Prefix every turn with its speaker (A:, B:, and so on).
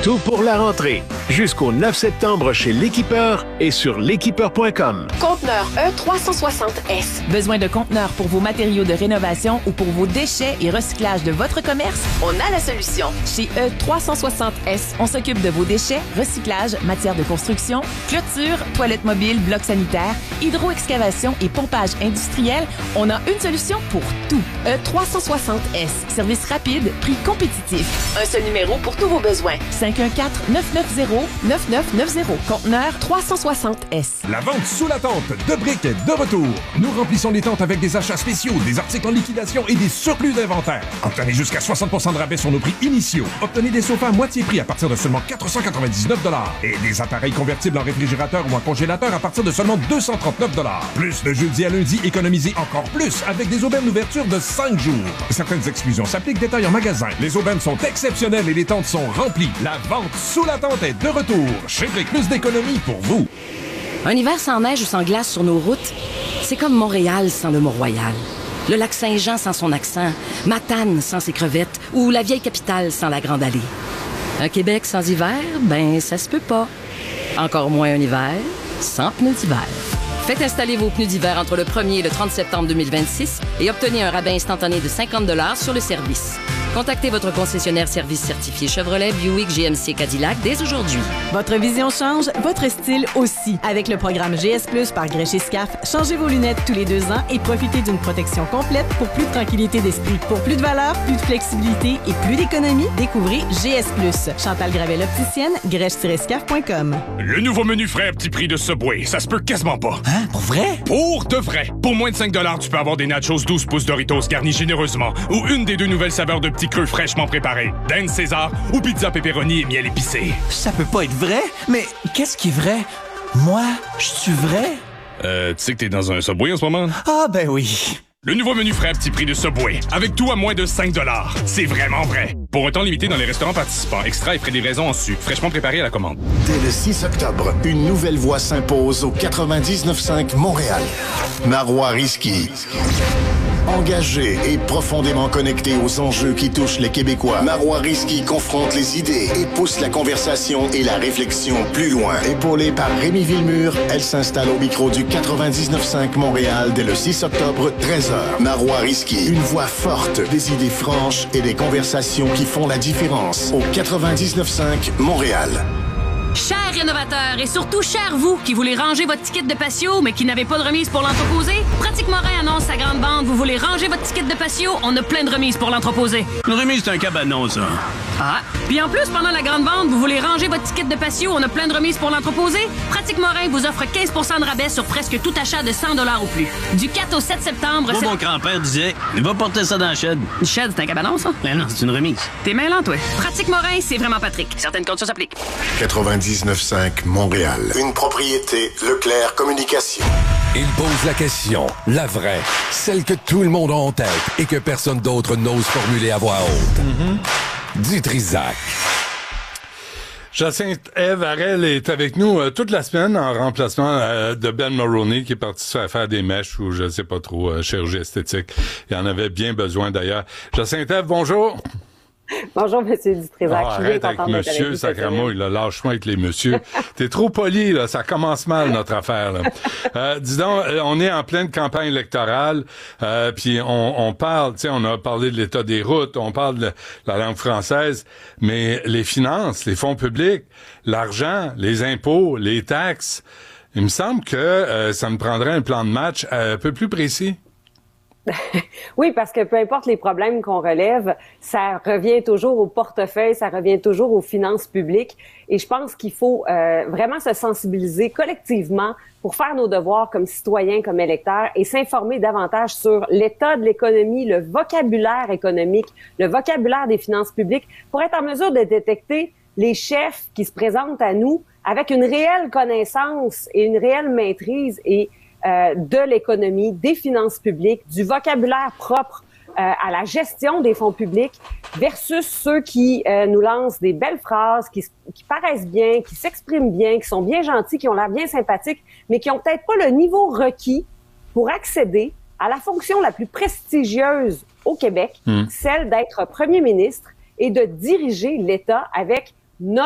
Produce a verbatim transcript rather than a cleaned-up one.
A: Tout pour la rentrée. Jusqu'au neuf septembre chez l'Équipeur et sur l'équipeur point com.
B: Conteneur E trois cent soixante S.
C: Besoin de conteneurs pour vos matériaux de rénovation ou pour vos déchets et recyclage de votre commerce?
B: On a la solution.
C: Chez E trois cent soixante S, on s'occupe de vos déchets, recyclage, matières de construction, clôture, toilettes mobiles, blocs sanitaires, hydro-excavation et pompage industriel. On a une solution pour tout.
B: E trois cent soixante S.
C: Service rapide, prix compétitif.
B: Un seul numéro pour tous vos besoins.
C: cinq un quatre, neuf neuf zéro, neuf neuf neuf zéro. Conteneur trois cent soixante S.
D: La vente sous la tente de briques est de retour. Nous remplissons les tentes avec des achats spéciaux, des articles en liquidation et des surplus d'inventaire. Obtenez jusqu'à soixante pour cent de rabais sur nos prix initiaux. Obtenez des sofas à moitié prix à partir de seulement quatre cent quatre-vingt-dix-neuf dollars et des appareils convertibles en réfrigérateur ou en congélateur à partir de seulement deux cent trente-neuf dollars. Plus de jeudi à lundi, économisez encore plus avec des aubaines d'ouverture de cinq jours. Certaines exclusions s'appliquent, détails en magasin. Les aubaines sont exceptionnelles et les tentes sont remplies. La vente sous la tente est de retour. Chez Brick, plus d'économies pour vous.
E: Un hiver sans neige ou sans glace sur nos routes, c'est comme Montréal sans le Mont-Royal. Le lac Saint-Jean sans son accent, Matane sans ses crevettes ou la vieille capitale sans la Grande Allée. Un Québec sans hiver, ben ça se peut pas. Encore moins un hiver sans pneus d'hiver. Faites installer vos pneus d'hiver entre le premier et le trente septembre deux mille vingt-six et obtenez un rabais instantané de cinquante dollars sur le service. Contactez votre concessionnaire service certifié Chevrolet, Buick, G M C, Cadillac dès aujourd'hui.
C: Votre vision change, votre style aussi. Avec le programme G S Plus par Grèche et Scaf, changez vos lunettes tous les deux ans et profitez d'une protection complète pour plus de tranquillité d'esprit. Pour plus de valeur, plus de flexibilité et plus d'économie, découvrez G S Plus. Chantal Gravel opticienne, grèche tiret scaf point com.
F: Le nouveau menu frais à petit prix de Subway, ça se peut quasiment pas.
G: Hein? Pour vrai?
F: Pour de vrai. Pour moins de cinq dollars, tu peux avoir des nachos douze pouces Doritos garnis généreusement ou une des deux nouvelles saveurs de petits creux fraîchement préparés. Dan César ou pizza pepperoni et miel épicé.
G: Ça peut pas être vrai? Mais qu'est-ce qui est vrai? Moi, je suis vrai?
F: Euh, tu sais que t'es dans un Subway en ce moment?
G: Ah, ben oui.
F: Le nouveau menu frais à petit prix de Subway, avec tout à moins de cinq dollars. C'est vraiment vrai. Pour un temps limité dans les restaurants participants, extra et frais de livraison en su, fraîchement préparé à la commande.
H: Dès le six octobre, une nouvelle voix s'impose au quatre-vingt-dix-neuf cinq Montréal. Marois Risky. Engagé et profondément connecté aux enjeux qui touchent les Québécois, Marois Risky confronte les idées et pousse la conversation et la réflexion plus loin. Épaulée par Rémi Villemur, elle s'installe au micro du quatre-vingt-dix-neuf cinq Montréal dès le six octobre, treize heures. Marois Risky, une voix forte, des idées franches et des conversations qui font la différence au quatre-vingt-dix-neuf cinq Montréal.
I: Chers rénovateurs et surtout chers vous qui voulez ranger votre ticket de patio mais qui n'avez pas de remise pour l'entreposer, Pratique Morin annonce sa grande bande. Vous voulez ranger votre ticket de patio, on a plein de remises pour l'entreposer.
J: Une remise, c'est un cabanon, ça.
I: Ah, puis en plus, pendant la grande vente, vous voulez ranger votre ticket de patio, on a plein de remises pour l'entreposer. Pratique Morin vous offre quinze pour cent de rabais sur presque tout achat de cent dollars ou plus. Du quatre au sept septembre...
J: Moi, mon grand-père disait, il va porter ça dans le shed.
I: Le shed, c'est un cabanon, ça?
J: Mais non, c'est une remise.
I: T'es mêlant, toi. Pratique Morin, c'est vraiment Patrick. Certaines conditions s'appliquent.
H: quatre-vingt-dix-neuf cinq Montréal. Une propriété Leclerc Communication.
K: Il pose la question, la vraie, celle que tout le monde a en tête et que personne d'autre n'ose formuler à voix haute. Mm-hmm. Du Trisac.
L: Jacinthe Ève Harel est avec nous euh, toute la semaine en remplacement euh, de Ben Mulroney qui est parti se faire faire des mèches ou je sais pas trop, euh, chirurgie esthétique. Il en avait bien besoin d'ailleurs. Jacinthe Ève, bonjour.
M: Bonjour, monsieur Dutrisac.
L: Oh, arrête avec monsieur, sacrément, il a lâche-moi avec les messieurs. T'es trop poli, là, ça commence mal, notre affaire, là. Euh, dis donc, on est en pleine campagne électorale, euh, puis on, on parle, tu sais, on a parlé de l'état des routes, on parle de la langue française, mais les finances, les fonds publics, l'argent, les impôts, les taxes, il me semble que euh, ça me prendrait un plan de match euh, un peu plus précis.
M: Oui, parce que peu importe les problèmes qu'on relève, ça revient toujours au portefeuille, ça revient toujours aux finances publiques. Et je pense qu'il faut euh, vraiment se sensibiliser collectivement pour faire nos devoirs comme citoyens, comme électeurs et s'informer davantage sur l'état de l'économie, le vocabulaire économique, le vocabulaire des finances publiques pour être en mesure de détecter les chefs qui se présentent à nous avec une réelle connaissance et une réelle maîtrise et Euh, de l'économie, des finances publiques, du vocabulaire propre euh, à la gestion des fonds publics versus ceux qui euh, nous lancent des belles phrases, qui, qui paraissent bien, qui s'expriment bien, qui sont bien gentils, qui ont l'air bien sympathiques, mais qui ont peut-être pas le niveau requis pour accéder à la fonction la plus prestigieuse au Québec, mmh. celle d'être premier ministre et de diriger l'État avec notre